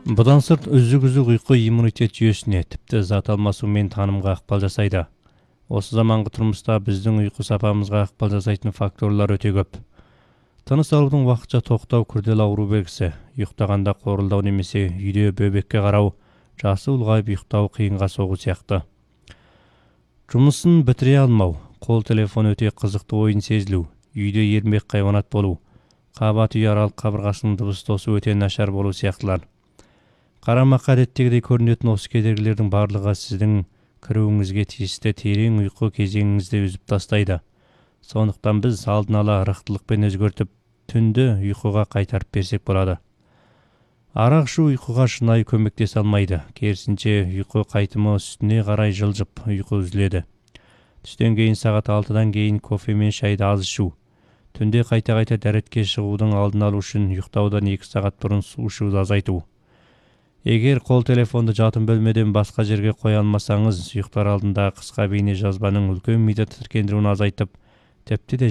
Бұдан сырт үзік-үзік ұйқы иммунитет жүйесіне, тіпті зат алмасу мен танымға ықпал жасайды. Осы заманғы тұрмыста біздің ұйқы сапамызға ықпал жасайтын факторлар өте көп. Тыныс алудың уақытша тоқтау күрделі ауру белгісі, ұйықтағанда қорылдау немесе үйде бөбекке қарау, жасы ұлғайып ұйықтау қиынға соғу сияқты. Жұмысын бітіре алмау, қол телефон өте қызықты ойын сезілу, үйде ермек хайуанат болу, қабат үй аралық қабырғасының дыбыстосу өте нашар болу сияқтылар. Қарамаққа әдеттегідей көрінетін осы кедергілердің барлығы сіздің кіруіңізге тиісті терең ұйқы кезеңіңізді үзіп тастайды. Сондықтан біз алдын ала ырықтылықпен өзгертіп, түнді ұйқыға қайтарып берсек болады. Арақ ішу ұйқыға шынайы көмектесе алмайды. Керісінше ұйқы қайтымы үстіне қарай жылжып, ұйқы үзіледі. Түстен кейін сағат 6-дан кейін кофе мен шайды аз ішу. Түнде қайта-қайта дәретке шығудың алдын алу үшін ұйықтаудан 2 сағат бұрын су ішуді азайту. Егер қол телефонды жатын бөлмеден басқа жерге қоя алмасаңыз, ұйықтар алдында қысқа бейне жазбаның үлкен миды тітіркендіруін азайтып, тіпті де